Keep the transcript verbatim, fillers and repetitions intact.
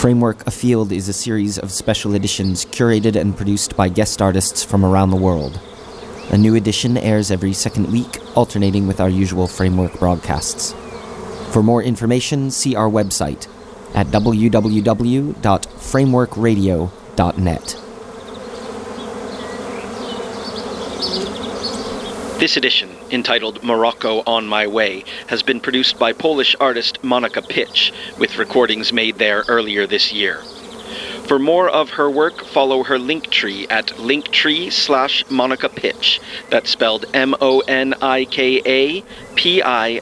Framework Afield is a series of special editions curated and produced by guest artists from around the world. A new edition airs every second week, alternating with our usual Framework broadcasts. For more information, see our website at w w w dot framework radio dot net. This edition, entitled Morocco on My Way, has been produced by Polish artist Monika Pitch, with recordings made there earlier this year. For more of her work, follow her Linktree at linktree slash Monika Pitch. That's spelled M O N I K A P I